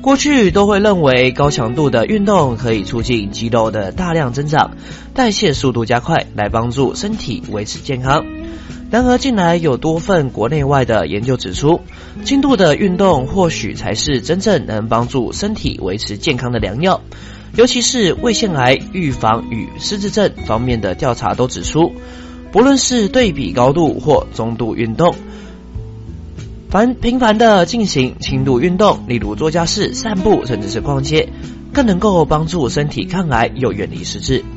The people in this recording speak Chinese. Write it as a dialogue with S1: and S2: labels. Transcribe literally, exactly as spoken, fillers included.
S1: 过去都会认为高强度的运动可以促进肌肉的大量增长，代谢速度加快，来帮助身体维持健康。然而近来有多份国内外的研究指出，轻度的运动或许才是真正能帮助身体维持健康的良药。尤其是胃腺癌预防与失智症方面的调查都指出，不论是对比高度或中度运动，凡频繁的进行轻度运动，例如做家事、散步，甚至是逛街，更能够帮助身体抗癌又远离失智。